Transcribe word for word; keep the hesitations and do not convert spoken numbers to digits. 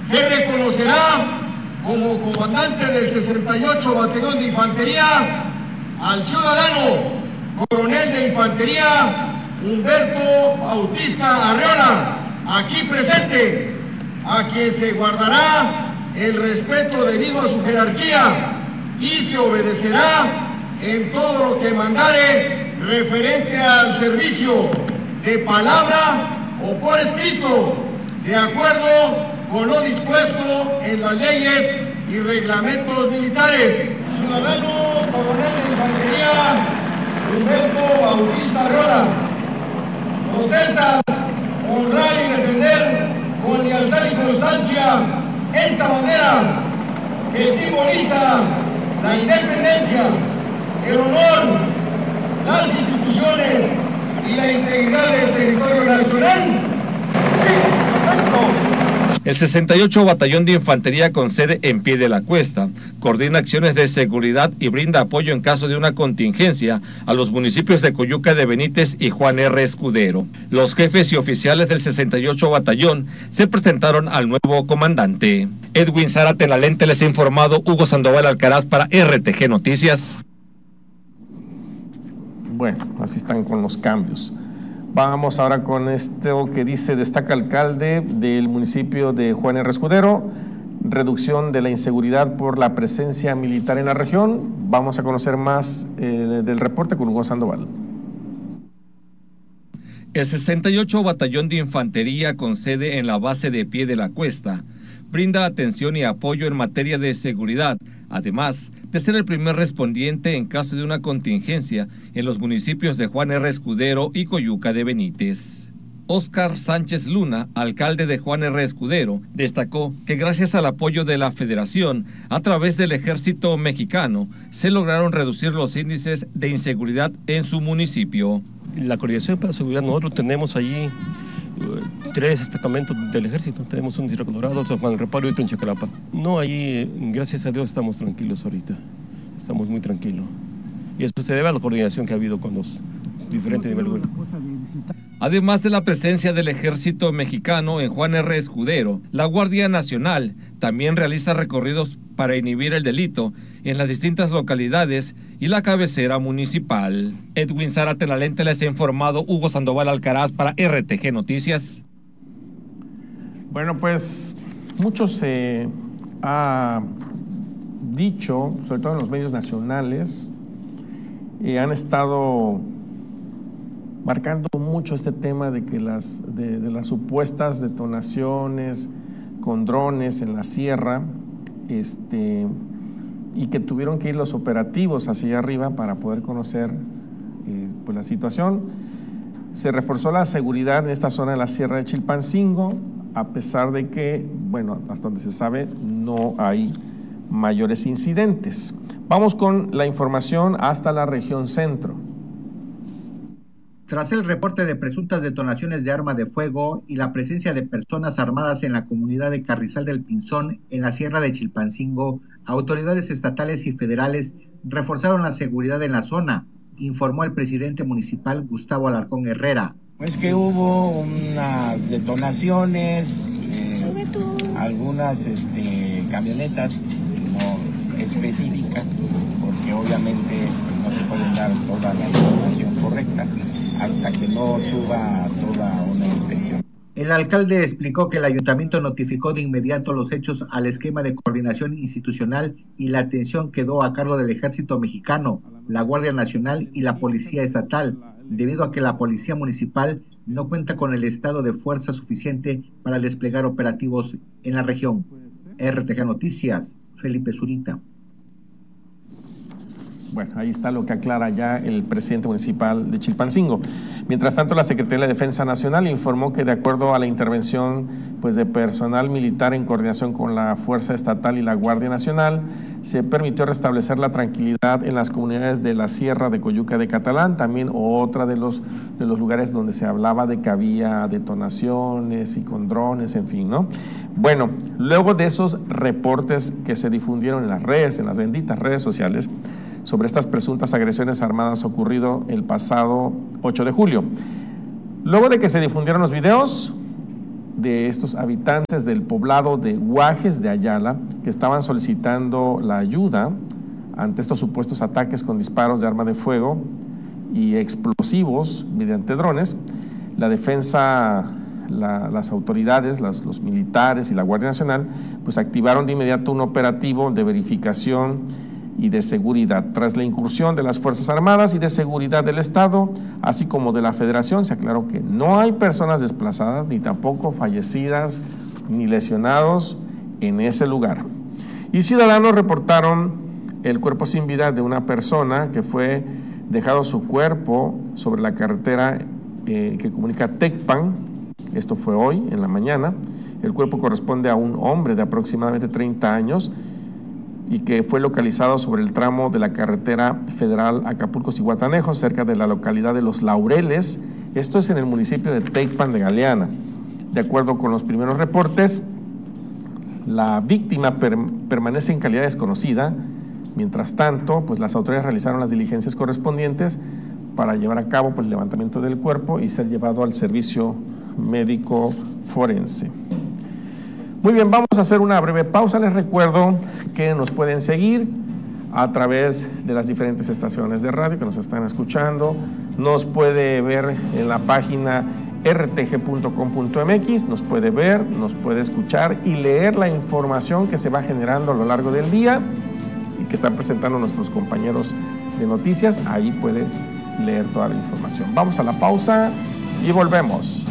se reconocerá como comandante del sesenta y ocho Batallón de Infantería al ciudadano coronel de Infantería Humberto Bautista Arreola, aquí presente, a quien se guardará el respeto debido a su jerarquía y se obedecerá en todo lo que mandare referente al servicio de palabra o por escrito, de acuerdo con lo dispuesto en las leyes y reglamentos militares. Ciudadano coronel de Infantería Humberto Bautista Arreola, protestas honrar y defender con lealtad y constancia esta bandera que simboliza la independencia, el honor, las instituciones y la integridad del territorio nacional. El sesenta y ocho Batallón de Infantería con sede en Pie de la Cuesta coordina acciones de seguridad y brinda apoyo en caso de una contingencia a los municipios de Coyuca de Benítez y Juan R. Escudero. Los jefes y oficiales del sesenta y ocho Batallón se presentaron al nuevo comandante. Edwin Zárate en la lente les ha informado Hugo Sandoval Alcaraz para R T G Noticias. Bueno, así están con los cambios. Vamos ahora con esto que dice, destaca alcalde del municipio de Juan R. Escudero, reducción de la inseguridad por la presencia militar en la región. Vamos a conocer más eh, del reporte con Hugo Sandoval. El sesenta y ocho Batallón de Infantería con sede en la base de Pie de la Cuesta brinda atención y apoyo en materia de seguridad, además de ser el primer respondiente en caso de una contingencia en los municipios de Juan R. Escudero y Coyuca de Benítez. Óscar Sánchez Luna, alcalde de Juan R. Escudero, destacó que gracias al apoyo de la Federación, a través del Ejército Mexicano, se lograron reducir los índices de inseguridad en su municipio. La Coordinación para la Seguridad, nosotros tenemos allí tres destacamentos del ejército, tenemos un en Sierra Colorado, San Juan del Reparo y otro en Chacalapa. No, ahí gracias a Dios estamos tranquilos ahorita, estamos muy tranquilos. Y eso se debe a la coordinación que ha habido con los diferentes niveles. Además de la presencia del Ejército Mexicano en Juan R. Escudero, la Guardia Nacional también realiza recorridos para inhibir el delito en las distintas localidades y la cabecera municipal. Edwin Zárate, la lente, les ha informado Hugo Sandoval Alcaraz para R T G Noticias. Bueno, pues mucho se ha dicho, sobre todo en los medios nacionales, y han estado marcando mucho este tema de que las, de, de las supuestas detonaciones con drones en la sierra, este, y que tuvieron que ir los operativos hacia arriba para poder conocer eh, pues la situación. Se reforzó la seguridad en esta zona de la Sierra de Chilpancingo, a pesar de que, bueno, hasta donde se sabe, no hay mayores incidentes. Vamos con la información hasta la región centro. Tras el reporte de presuntas detonaciones de arma de fuego y la presencia de personas armadas en la comunidad de Carrizal del Pinzón, en la Sierra de Chilpancingo, autoridades estatales y federales reforzaron la seguridad en la zona, informó el presidente municipal Gustavo Alarcón Herrera. Es que hubo unas detonaciones, eh, algunas este, camionetas no específicas, porque obviamente no se puede dar toda la información correcta hasta que no suba toda una inspección. El alcalde explicó que el ayuntamiento notificó de inmediato los hechos al esquema de coordinación institucional y la atención quedó a cargo del Ejército Mexicano, la Guardia Nacional y la Policía Estatal, debido a que la Policía Municipal no cuenta con el estado de fuerza suficiente para desplegar operativos en la región. R T G Noticias, Felipe Zurita. Bueno, ahí está lo que aclara ya el presidente municipal de Chilpancingo. Mientras tanto, la Secretaría de Defensa Nacional informó que de acuerdo a la intervención pues, de personal militar en coordinación con la Fuerza Estatal y la Guardia Nacional, se permitió restablecer la tranquilidad en las comunidades de la Sierra de Coyuca de Catalán, también otra de los, de los lugares donde se hablaba de que había detonaciones y con drones, en fin, ¿no? Bueno, luego de esos reportes que se difundieron en las redes, en las benditas redes sociales, sobre estas presuntas agresiones armadas ocurrido el pasado ocho de julio. Luego de que se difundieron los videos, de estos habitantes del poblado de Guajes de Ayala que estaban solicitando la ayuda ante estos supuestos ataques con disparos de arma de fuego y explosivos mediante drones. La defensa, la, las autoridades, las, los militares y la Guardia Nacional, pues activaron de inmediato un operativo de verificación y de seguridad. Tras la incursión de las Fuerzas Armadas y de Seguridad del Estado, así como de la Federación, se aclaró que no hay personas desplazadas, ni tampoco fallecidas, ni lesionados en ese lugar. Y ciudadanos reportaron el cuerpo sin vida de una persona que fue dejado su cuerpo sobre la carretera eh, que comunica Tecpan. Esto fue hoy en la mañana. El cuerpo corresponde a un hombre de aproximadamente treinta años y que fue localizado sobre el tramo de la carretera federal Acapulco-Zihuatanejo, cerca de la localidad de Los Laureles. Esto es en el municipio de Tecpan de Galeana. De acuerdo con los primeros reportes, la víctima per permanece en calidad desconocida. Mientras tanto, pues las autoridades realizaron las diligencias correspondientes para llevar a cabo pues, el levantamiento del cuerpo y ser llevado al servicio médico forense. Muy bien, vamos a hacer una breve pausa. Les recuerdo que nos pueden seguir a través de las diferentes estaciones de radio que nos están escuchando. Nos puede ver en la página r t g punto com punto m x, nos puede ver, nos puede escuchar y leer la información que se va generando a lo largo del día y que están presentando nuestros compañeros de noticias. Ahí puede leer toda la información. Vamos a la pausa y volvemos.